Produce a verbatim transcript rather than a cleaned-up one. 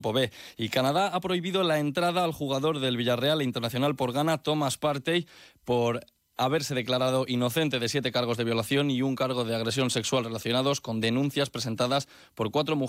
B. Y Canadá ha prohibido la entrada al jugador del Villarreal e internacional por Ghana, Thomas Partey, por haberse declarado inocente de siete cargos de violación y un cargo de agresión sexual relacionados con denuncias presentadas por cuatro mujeres